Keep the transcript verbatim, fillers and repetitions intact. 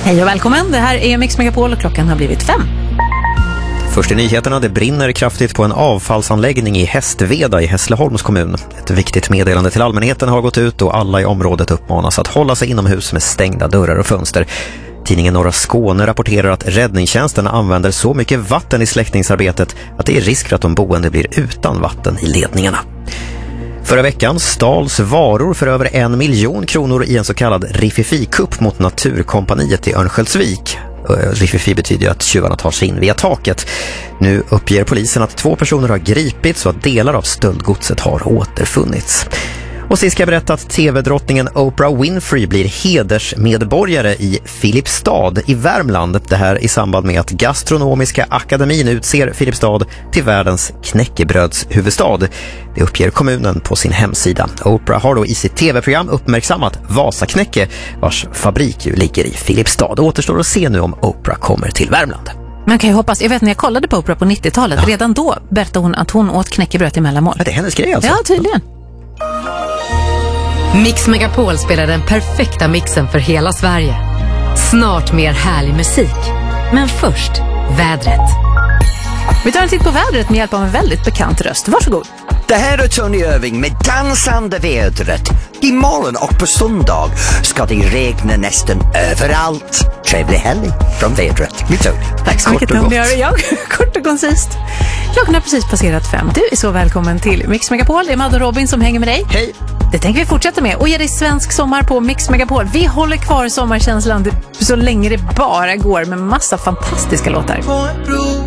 Hej och välkommen, det här är Mix Megapol och klockan har blivit fem. Först i nyheterna, det brinner kraftigt på en avfallsanläggning i Hästveda i Hässleholms kommun. Ett viktigt meddelande till allmänheten har gått ut och alla i området uppmanas att hålla sig inomhus med stängda dörrar och fönster. Tidningen Norra Skåne rapporterar att räddningstjänsten använder så mycket vatten i släckningsarbetet att det är risk för att de boende blir utan vatten i ledningarna. Förra veckan stals varor för över en miljon kronor i en så kallad Riffifi-kupp mot Naturkompaniet i Örnsköldsvik. Riffifi betyder att tjuvarna tar sig in via taket. Nu uppger polisen att två personer har gripits och att delar av stöldgodset har återfunnits. Och sist ska jag berätta att tv-drottningen Oprah Winfrey blir hedersmedborgare i Filipstad i Värmland. Det här i samband med att Gastronomiska akademin utser Filipstad till världens knäckebrödshuvudstad. Det uppger kommunen på sin hemsida. Oprah har då i sitt tv-program uppmärksammat Vasaknäcke, vars fabrik ju ligger i Filipstad. Det återstår att se nu om Oprah kommer till Värmland. Man kan ju hoppas, jag vet när jag kollade på Oprah på nittiotalet, ja. Redan då berättade hon att hon åt knäckebröd i mellanmål. Ja, det är hennes grej alltså. Ja, tydligen. Mix Megapol spelar den perfekta mixen för hela Sverige. Snart mer härlig musik. Men först, vädret. Vi tar en titt på vädret med hjälp av en väldigt bekant röst. Varsågod. Det här är Tony Irving med dansande vädret. Imorgon och på söndag ska det regna nästan överallt. Trevlig helg från vädret. Vi Tony. Tack så mycket. Kort och gott. Jag, kort och koncist. Klockan har precis passerat fem. Du är så välkommen till Mix Megapol. Det är Madde och Robin som hänger med dig. Hej. Det tänker vi fortsätta med och ge dig svensk sommar på Mix Megapol. Vi håller kvar sommarkänslan så länge det bara går med massa fantastiska låtar.